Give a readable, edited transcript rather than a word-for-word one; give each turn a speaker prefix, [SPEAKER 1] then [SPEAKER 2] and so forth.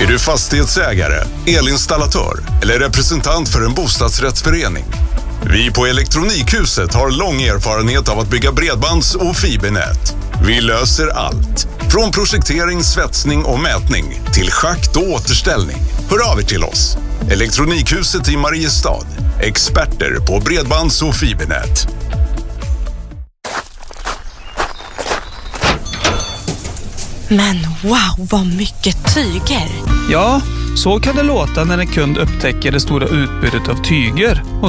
[SPEAKER 1] Är du fastighetsägare, elinstallatör eller representant för en bostadsrättsförening? Vi på Elektronikhuset har lång erfarenhet av att bygga bredbands- och fibernät. Vi löser allt. Från projektering, svetsning och mätning till schakt och återställning. Hör av er till oss. Elektronikhuset i Mariestad. Experter på bredbands- och fibernät.
[SPEAKER 2] Men wow, vad mycket tyger!
[SPEAKER 3] Ja, så kan det låta när en kund upptäcker det stora utbudet av tyger